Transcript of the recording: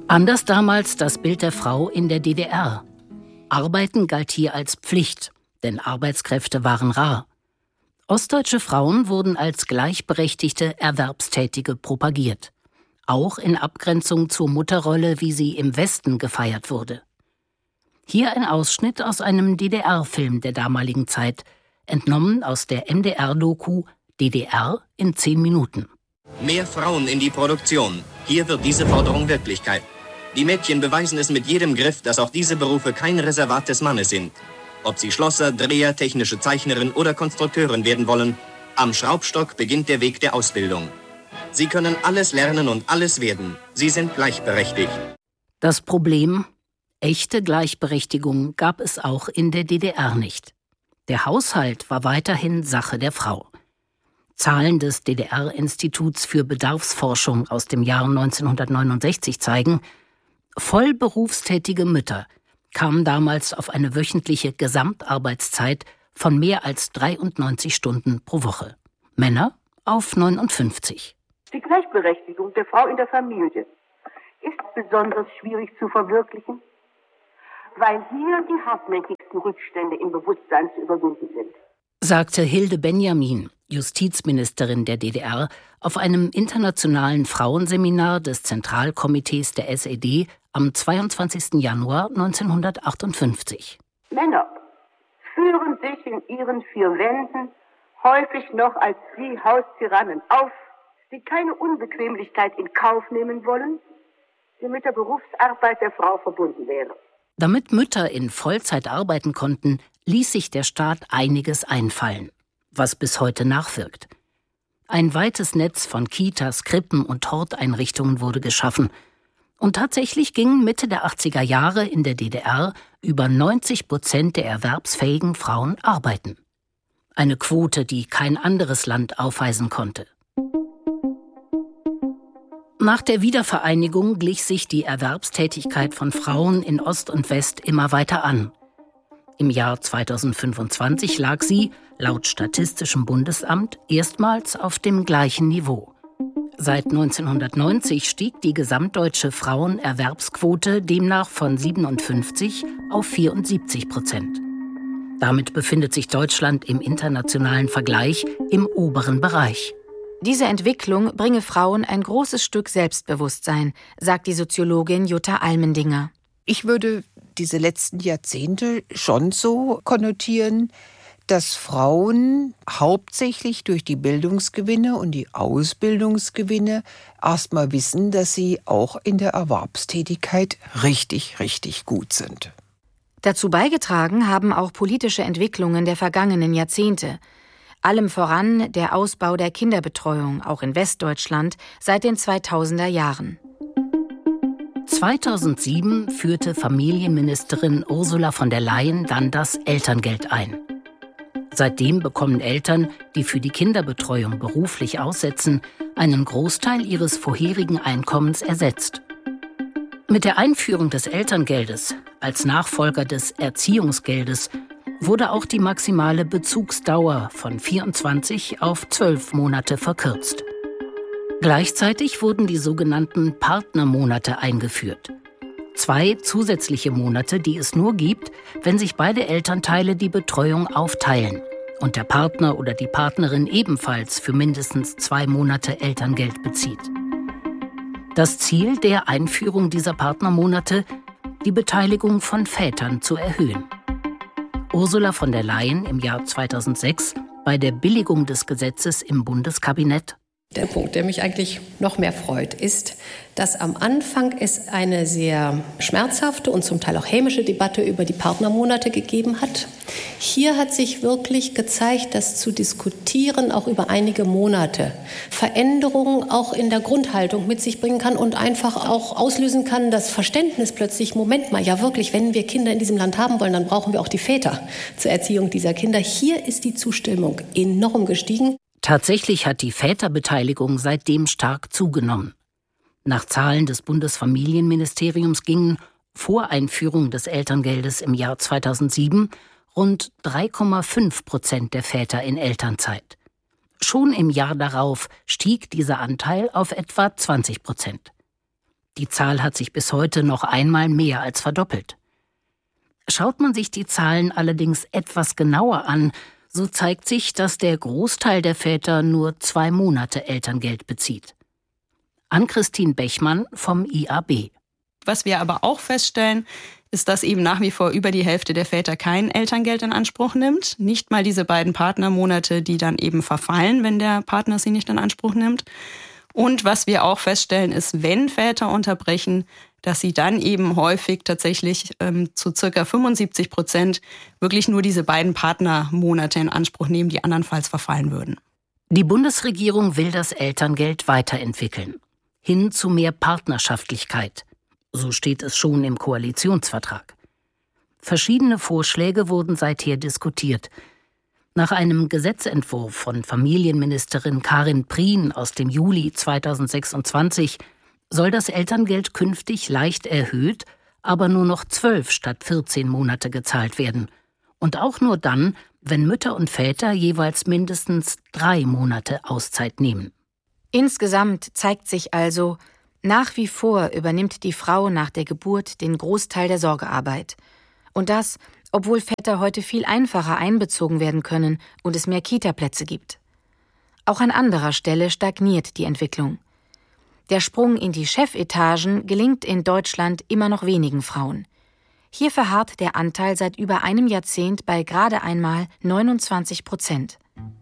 Anders damals das Bild der Frau in der DDR. Arbeiten galt hier als Pflicht, denn Arbeitskräfte waren rar. Ostdeutsche Frauen wurden als gleichberechtigte Erwerbstätige propagiert. Auch in Abgrenzung zur Mutterrolle, wie sie im Westen gefeiert wurde. Hier ein Ausschnitt aus einem DDR-Film der damaligen Zeit, entnommen aus der MDR-Doku DDR in 10 Minuten. Mehr Frauen in die Produktion. Hier wird diese Forderung Wirklichkeit. Die Mädchen beweisen es mit jedem Griff, dass auch diese Berufe kein Reservat des Mannes sind. Ob sie Schlosser, Dreher, technische Zeichnerin oder Konstrukteurin werden wollen, am Schraubstock beginnt der Weg der Ausbildung. Sie können alles lernen und alles werden. Sie sind gleichberechtigt. Das Problem: echte Gleichberechtigung gab es auch in der DDR nicht. Der Haushalt war weiterhin Sache der Frau. Zahlen des DDR-Instituts für Bedarfsforschung aus dem Jahr 1969 zeigen, vollberufstätige Mütter kamen damals auf eine wöchentliche Gesamtarbeitszeit von mehr als 93 Stunden pro Woche. Männer auf 59. Die Gleichberechtigung der Frau in der Familie ist besonders schwierig zu verwirklichen, weil hier die hartnäckigsten Rückstände im Bewusstsein zu überwinden sind, sagte Hilde Benjamin, Justizministerin der DDR, auf einem internationalen Frauenseminar des Zentralkomitees der SED am 22. Januar 1958. Männer führen sich in ihren 4 Wänden häufig noch als wie Haustyrannen auf, die keine Unbequemlichkeit in Kauf nehmen wollen, die mit der Berufsarbeit der Frau verbunden wäre. Damit Mütter in Vollzeit arbeiten konnten, ließ sich der Staat einiges einfallen, was bis heute nachwirkt. Ein weites Netz von Kitas, Krippen und Horteinrichtungen wurde geschaffen. Und tatsächlich gingen Mitte der 80er Jahre in der DDR über 90% der erwerbsfähigen Frauen arbeiten. Eine Quote, die kein anderes Land aufweisen konnte. Nach der Wiedervereinigung glich sich die Erwerbstätigkeit von Frauen in Ost und West immer weiter an. Im Jahr 2025 lag sie, laut Statistischem Bundesamt, erstmals auf dem gleichen Niveau. Seit 1990 stieg die gesamtdeutsche Frauenerwerbsquote demnach von 57 auf 74%. Damit befindet sich Deutschland im internationalen Vergleich im oberen Bereich. Diese Entwicklung bringe Frauen ein großes Stück Selbstbewusstsein, sagt die Soziologin Jutta Almendinger. Ich würde diese letzten Jahrzehnte schon so konnotieren, dass Frauen hauptsächlich durch die Bildungsgewinne und die Ausbildungsgewinne erstmal wissen, dass sie auch in der Erwerbstätigkeit richtig, richtig gut sind. Dazu beigetragen haben auch politische Entwicklungen der vergangenen Jahrzehnte. Allem voran der Ausbau der Kinderbetreuung, auch in Westdeutschland, seit den 2000er Jahren. 2007 führte Familienministerin Ursula von der Leyen dann das Elterngeld ein. Seitdem bekommen Eltern, die für die Kinderbetreuung beruflich aussetzen, einen Großteil ihres vorherigen Einkommens ersetzt. Mit der Einführung des Elterngeldes als Nachfolger des Erziehungsgeldes wurde auch die maximale Bezugsdauer von 24 auf 12 Monate verkürzt. Gleichzeitig wurden die sogenannten Partnermonate eingeführt. 2 zusätzliche Monate, die es nur gibt, wenn sich beide Elternteile die Betreuung aufteilen und der Partner oder die Partnerin ebenfalls für mindestens 2 Monate Elterngeld bezieht. Das Ziel der Einführung dieser Partnermonate: die Beteiligung von Vätern zu erhöhen. Ursula von der Leyen im Jahr 2006 bei der Billigung des Gesetzes im Bundeskabinett. Der Punkt, der mich eigentlich noch mehr freut, ist, dass am Anfang es eine sehr schmerzhafte und zum Teil auch hämische Debatte über die Partnermonate gegeben hat. Hier hat sich wirklich gezeigt, dass zu diskutieren auch über einige Monate Veränderungen auch in der Grundhaltung mit sich bringen kann und einfach auch auslösen kann, das Verständnis plötzlich, Moment mal, ja wirklich, wenn wir Kinder in diesem Land haben wollen, dann brauchen wir auch die Väter zur Erziehung dieser Kinder. Hier ist die Zustimmung enorm gestiegen. Tatsächlich hat die Väterbeteiligung seitdem stark zugenommen. Nach Zahlen des Bundesfamilienministeriums gingen vor Einführung des Elterngeldes im Jahr 2007 rund 3,5% der Väter in Elternzeit. Schon im Jahr darauf stieg dieser Anteil auf etwa 20%. Die Zahl hat sich bis heute noch einmal mehr als verdoppelt. Schaut man sich die Zahlen allerdings etwas genauer an, so zeigt sich, dass der Großteil der Väter nur 2 Monate Elterngeld bezieht. Ann-Christine Bechmann vom IAB. Was wir aber auch feststellen, ist, dass eben nach wie vor über die Hälfte der Väter kein Elterngeld in Anspruch nimmt. Nicht mal diese beiden Partnermonate, die dann eben verfallen, wenn der Partner sie nicht in Anspruch nimmt. Und was wir auch feststellen, ist, wenn Väter unterbrechen, dass sie dann eben häufig tatsächlich zu ca. 75% wirklich nur diese beiden Partnermonate in Anspruch nehmen, die andernfalls verfallen würden. Die Bundesregierung will das Elterngeld weiterentwickeln. Hin zu mehr Partnerschaftlichkeit. So steht es schon im Koalitionsvertrag. Verschiedene Vorschläge wurden seither diskutiert. Nach einem Gesetzentwurf von Familienministerin Karin Prien aus dem Juli 2026 soll das Elterngeld künftig leicht erhöht, aber nur noch 12 statt 14 Monate gezahlt werden. Und auch nur dann, wenn Mütter und Väter jeweils mindestens 3 Monate Auszeit nehmen. Insgesamt zeigt sich also, nach wie vor übernimmt die Frau nach der Geburt den Großteil der Sorgearbeit. Und das, obwohl Väter heute viel einfacher einbezogen werden können und es mehr Kita-Plätze gibt. Auch an anderer Stelle stagniert die Entwicklung. Der Sprung in die Chefetagen gelingt in Deutschland immer noch wenigen Frauen. Hier verharrt der Anteil seit über einem Jahrzehnt bei gerade einmal 29%.